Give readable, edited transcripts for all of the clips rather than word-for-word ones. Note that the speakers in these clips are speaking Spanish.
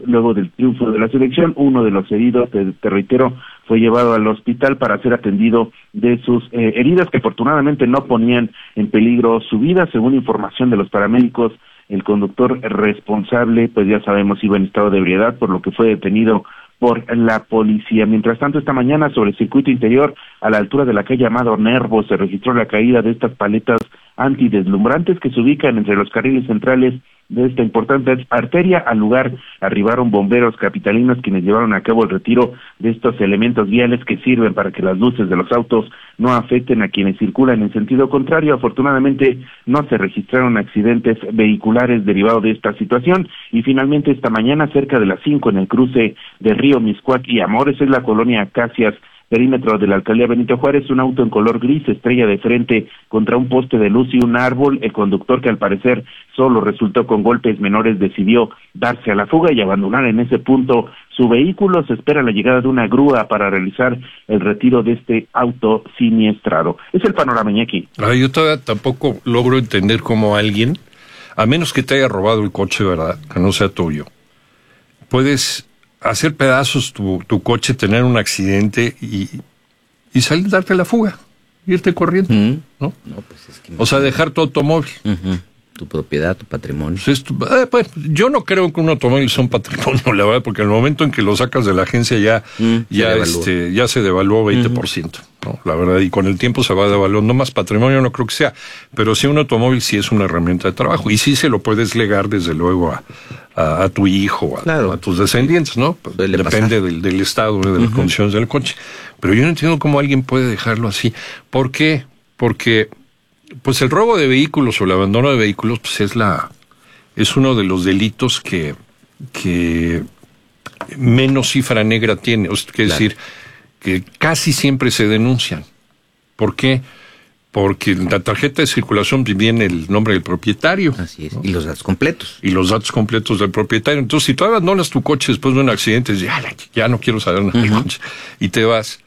luego del triunfo de la selección. Uno de los heridos, te reitero, fue llevado al hospital para ser atendido de sus heridas, que afortunadamente no ponían en peligro su vida. Según información de los paramédicos, el conductor responsable, pues ya sabemos, iba en estado de ebriedad, por lo que fue detenido por la policía. Mientras tanto, esta mañana, sobre el circuito interior, a la altura de la calle Amado Nervo, se registró la caída de estas paletas antideslumbrantes que se ubican entre los carriles centrales de esta importante arteria. Al lugar arribaron bomberos capitalinos, quienes llevaron a cabo el retiro de estos elementos viales que sirven para que las luces de los autos no afecten a quienes circulan en sentido contrario. Afortunadamente no se registraron accidentes vehiculares derivados de esta situación. Y finalmente, esta mañana, cerca de las 5, en el cruce de Río Miscuac y Amores, es la colonia Acacias, perímetro de la alcaldía Benito Juárez, un auto en color gris estrella de frente contra un poste de luz y un árbol. El conductor, que al parecer solo resultó con golpes menores, decidió darse a la fuga y abandonar en ese punto su vehículo. Se espera la llegada de una grúa para realizar el retiro de este auto siniestrado. Es el panorama, Iñaki. Yo todavía tampoco logro entender cómo alguien, a menos que te haya robado el coche, ¿verdad?, que no sea tuyo, puedes hacer pedazos tu coche, tener un accidente y salir, darte la fuga, irte corriendo, ¿no? No, pues es que o sea, dejar tu automóvil. Tu propiedad, tu patrimonio. Pues, yo no creo que un automóvil sea un patrimonio, la verdad, porque en el momento en que lo sacas de la agencia ya se devaluó 20%, ¿no? La verdad, y con el tiempo se va devaluando. Más patrimonio no creo que sea, pero sí un automóvil sí es una herramienta de trabajo, y sí se lo puedes legar desde luego a tu hijo, a tus descendientes, ¿no? Depende del estado, de las condiciones del coche. Pero yo no entiendo cómo alguien puede dejarlo así. ¿Por qué? Porque pues el robo de vehículos o el abandono de vehículos, pues es uno de los delitos que menos cifra negra tiene. O sea, quiere decir que casi siempre se denuncian. ¿Por qué? Porque en la tarjeta de circulación viene el nombre del propietario. Así es, ¿no? y los datos completos. Y los datos completos del propietario. Entonces, si tú abandonas tu coche después de un accidente, dices, ya no quiero saber nada del coche, y te vas,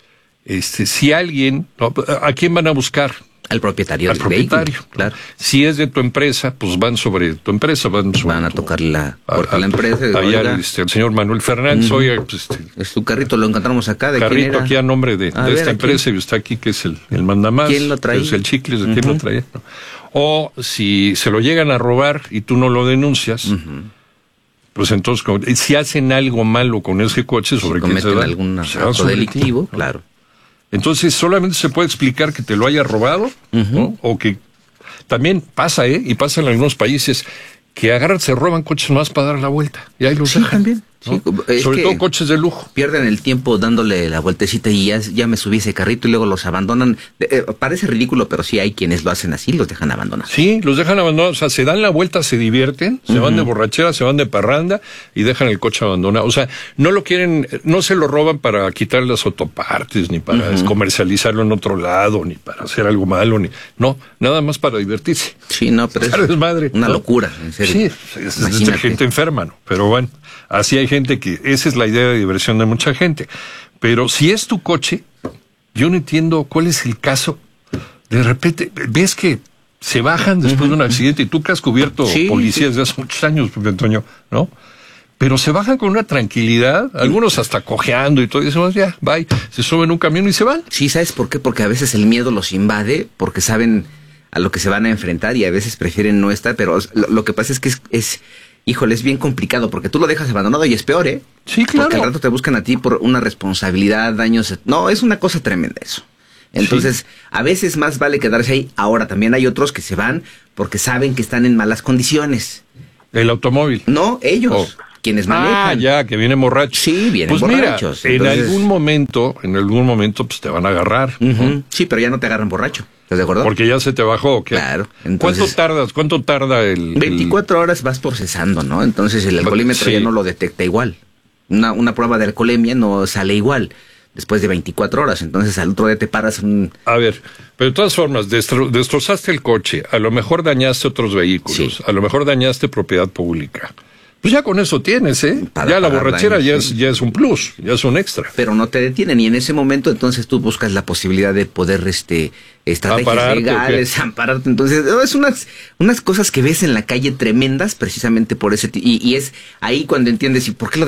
si alguien, ¿a quién van a buscar? Al propietario del vehículo, claro. Si es de tu empresa, pues van sobre tu empresa, van a tocar la puerta de la empresa. Allá el señor Manuel Fernández, oye, pues es tu carrito, lo encontramos acá. ¿De carrito quién era? Aquí a nombre de esta empresa, y está aquí, que es el mandamás. ¿Quién lo trae? Es el Chicles, ¿de quién lo trae? ¿No? O si se lo llegan a robar y tú no lo denuncias, pues entonces, si hacen algo malo con ese coche, sobre quién se da, algún acto delictivo, claro. Entonces, solamente se puede explicar que te lo haya robado, ¿no? O que también pasa, y pasa en algunos países, que se roban coches más para dar la vuelta, y ahí los dejan. También. ¿no? Sí, sobre todo coches de lujo. Pierden el tiempo dándole la vueltecita y ya me subí ese carrito y luego los abandonan. Parece ridículo, pero sí hay quienes lo hacen así, los dejan abandonar. Sí, los dejan abandonar, o sea, se dan la vuelta, se divierten, se van de borrachera, se van de parranda y dejan el coche abandonado. O sea, no lo quieren, no se lo roban para quitar las autopartes, ni para comercializarlo en otro lado, ni para hacer algo malo, no, nada más para divertirse. Sí, no, pero es madre, una locura, en serio. Sí, es gente enferma, ¿no? Pero bueno, así hay gente que, esa es la idea de diversión de mucha gente. Pero si es tu coche, yo no entiendo cuál es el caso. De repente, ves que se bajan después de un accidente, y tú que has cubierto policías de hace muchos años, Pepe Antonio, ¿no? Pero se bajan con una tranquilidad, algunos hasta cojeando y todo, y decimos, ya, bye, se suben un camión y se van. Sí, ¿sabes por qué? Porque a veces el miedo los invade, porque saben a lo que se van a enfrentar y a veces prefieren no estar, pero lo que pasa es que híjole, es bien complicado, porque tú lo dejas abandonado y es peor, ¿eh? Sí, claro. Porque al rato te buscan a ti por una responsabilidad, daños. No, es una cosa tremenda eso. Entonces, a veces más vale quedarse ahí. Ahora, también hay otros que se van porque saben que están en malas condiciones. ¿El automóvil? No, ellos. Quienes manejan. Que vienen borrachos. Sí, vienen borrachos. Mira, entonces, en algún momento, pues te van a agarrar. ¿No? Sí, pero ya no te agarran borracho. ¿Estás de acuerdo? Porque ya se te bajó, ¿qué? Claro. Entonces, ¿Cuánto tarda el...? 24 horas vas procesando, ¿no? Entonces el alcoholímetro ya no lo detecta igual. Una prueba de alcoholemia no sale igual después de 24 horas. Entonces al otro día te paras A ver, pero de todas formas, destrozaste el coche, a lo mejor dañaste otros vehículos, a lo mejor dañaste propiedad pública. Pues ya con eso tienes, ya la borrachera ya es un plus, ya es un extra. Pero no te detienen, y en ese momento entonces tú buscas la posibilidad de poder estrategias legales, ampararte. Entonces, es unas cosas que ves en la calle tremendas precisamente por ese y es ahí cuando entiendes, ¿y por qué lo